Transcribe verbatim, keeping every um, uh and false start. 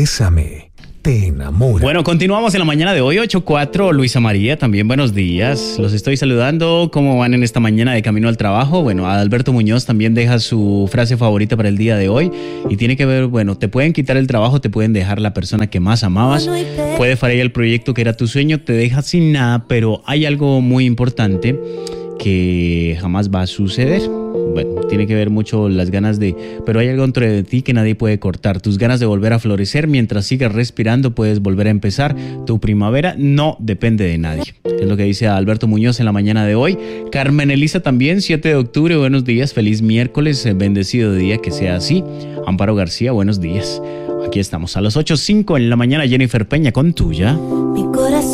Bésame, te enamora. Bueno, continuamos en la mañana de hoy, ocho cuatro. Luisa María, también buenos días. Los estoy saludando. ¿Cómo van en esta mañana de camino al trabajo? Bueno, Alberto Muñoz también deja su frase favorita para el día de hoy. Y tiene que ver, bueno, te pueden quitar el trabajo, te pueden dejar la persona que más amabas. Puede fallar el proyecto que era tu sueño, te deja sin nada, pero hay algo muy importante que jamás va a suceder. Bueno, tiene que ver mucho las ganas de... Pero hay algo dentro de ti que nadie puede cortar. Tus ganas de volver a florecer. Mientras sigas respirando, puedes volver a empezar. Tu primavera no depende de nadie. Es lo que dice Alberto Muñoz en la mañana de hoy. Carmen Elisa también, siete de octubre. Buenos días, feliz miércoles, bendecido día, que sea así. Amparo García, buenos días. Aquí estamos a las ocho cinco en la mañana. Jennifer Peña con Tuya. Mi